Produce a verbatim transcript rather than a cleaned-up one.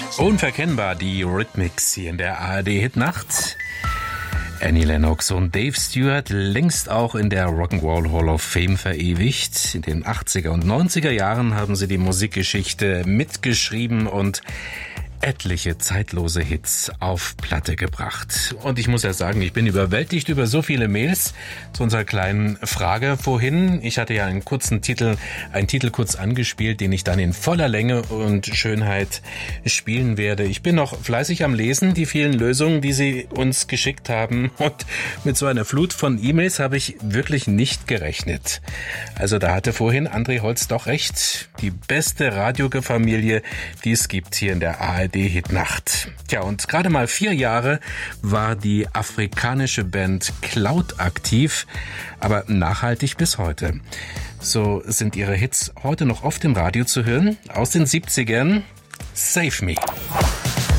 Unverkennbar die Rhythmics hier in der A R D-Hitnacht. Annie Lennox und Dave Stewart, längst auch in der Rock'n'Roll Hall of Fame verewigt. In den achtziger und neunziger Jahren haben sie die Musikgeschichte mitgeschrieben und etliche zeitlose Hits auf Platte gebracht. Und ich muss ja sagen, ich bin überwältigt über so viele Mails zu unserer kleinen Frage vorhin. Ich hatte ja einen kurzen Titel, einen Titel kurz angespielt, den ich dann in voller Länge und Schönheit spielen werde. Ich bin noch fleißig am Lesen, die vielen Lösungen, die Sie uns geschickt haben. Und mit so einer Flut von E-Mails habe ich wirklich nicht gerechnet. Also da hatte vorhin André Holz doch recht. Die beste Radiofamilie, die es gibt hier in der A R D. Die Hitnacht. Tja, und gerade mal vier Jahre war die afrikanische Band Cloud aktiv, aber nachhaltig bis heute. So sind ihre Hits heute noch oft im Radio zu hören. Aus den siebzigern, Save Me.